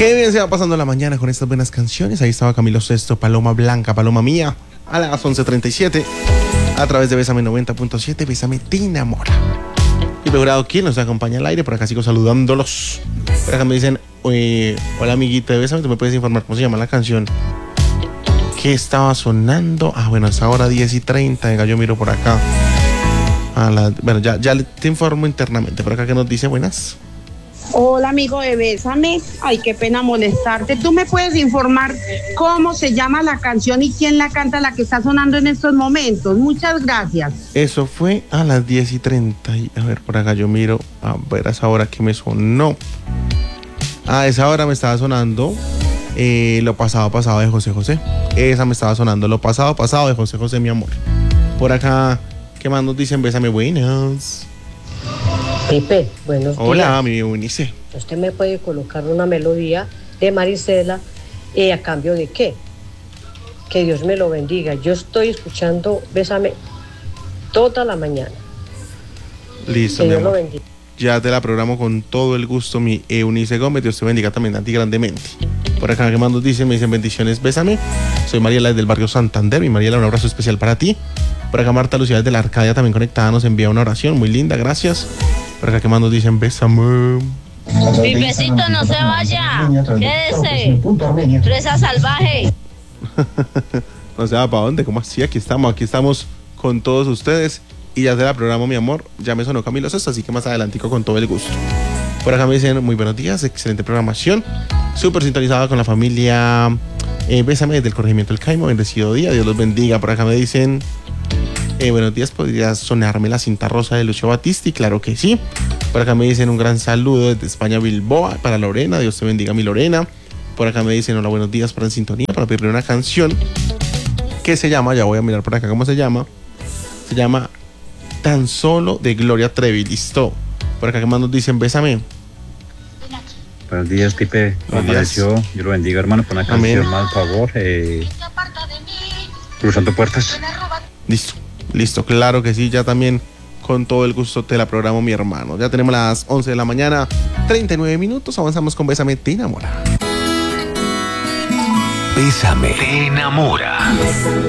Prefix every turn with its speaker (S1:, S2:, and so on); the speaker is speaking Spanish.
S1: Qué bien se va pasando la mañana con estas buenas canciones. Ahí estaba Camilo Sesto, Paloma Blanca, Paloma Mía, a las 11:37, a través de Bésame 90.7, Bésame te enamora. Y logrado, ¿quién nos acompaña al aire? Por acá sigo saludándolos. Por acá me dicen, hola amiguita de Bésame, ¿tú me puedes informar cómo se llama la canción que estaba sonando? Bueno, hasta ahora 10:30, venga, yo miro por acá. Bueno, ya te informo internamente. Por acá que nos dice, buenas.
S2: Hola amigo de Bésame, ay qué pena molestarte. ¿Tú me puedes informar cómo se llama la canción y quién la canta, la que está sonando en estos momentos? Muchas gracias.
S1: Eso fue a las 10:30. A ver, por acá yo miro, a ver a esa hora que me sonó. A esa hora me estaba sonando Lo pasado de José José. Esa me estaba sonando, Lo pasado de José José, mi amor. Por acá, ¿qué más nos dicen? Bésame, buenas.
S3: Pipe, buenos días.
S1: Hola, mi Eunice.
S3: ¿Usted me puede colocar una melodía de Marisela a cambio de qué? Que Dios me lo bendiga. Yo estoy escuchando Bésame toda la mañana.
S1: Listo,
S3: que
S1: mi
S3: Dios
S1: amor.
S3: lo bendiga.
S1: Ya te la programo con todo el gusto, mi Eunice Gómez. Dios te bendiga también a ti grandemente. Por acá, ¿qué más nos dicen? Me dicen bendiciones, Bésame. Soy Mariela desde el barrio Santander. Mi Mariela, un abrazo especial para ti. Por acá Marta Lucía desde la Arcadia también conectada nos envía una oración muy linda, gracias. Por acá, ¿qué más nos dicen? Bésame.
S4: Pipecito, no se vaya. Quédese. Fresa salvaje.
S1: No sé, ¿para dónde? ¿Cómo así? Aquí estamos con todos ustedes. Y ya te la programo, mi amor. Ya me sonó Camilo Sesto, así que más adelantico con todo el gusto. Por acá me dicen, muy buenos días, excelente programación. Súper sintonizada con la familia Bésame desde el corregimiento del Caimo. Bendecido día, Dios los bendiga. Por acá me dicen, buenos días, ¿podrías sonarme la cinta rosa de Lucio Battisti? Claro que sí. Por acá me dicen un gran saludo desde España, Bilboa, para Lorena. Dios te bendiga, mi Lorena. Por acá me dicen, hola, buenos días, para En Sintonía, para pedirle una canción que se llama, ya voy a mirar por acá cómo se llama. Se llama Tan Solo, de Gloria Trevi. Listo. Por acá que más nos dicen, Bésame.
S5: Buenos días, Pipe. Amaneció. Dios lo bendiga, hermano, por una canción más, por favor. Cruzando puertas.
S1: Listo, claro que sí. Ya también con todo el gusto te la programo, mi hermano. Ya tenemos las 11 de la mañana, 39 minutos. Avanzamos con Bésame te enamora.
S6: Bésame te enamora.